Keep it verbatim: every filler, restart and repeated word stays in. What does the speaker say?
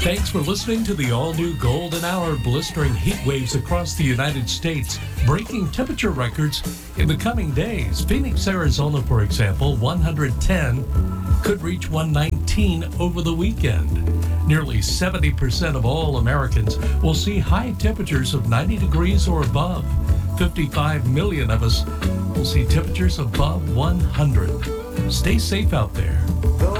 Thanks for listening to the all-new Golden Hour. Blistering heat waves across the United States, breaking temperature records in the coming days. Phoenix, Arizona, for example, one hundred ten, could reach one nineteen over the weekend. Nearly seventy percent of all Americans will see high temperatures of ninety degrees or above. fifty-five million of us will see temperatures above one hundred. Stay safe out there.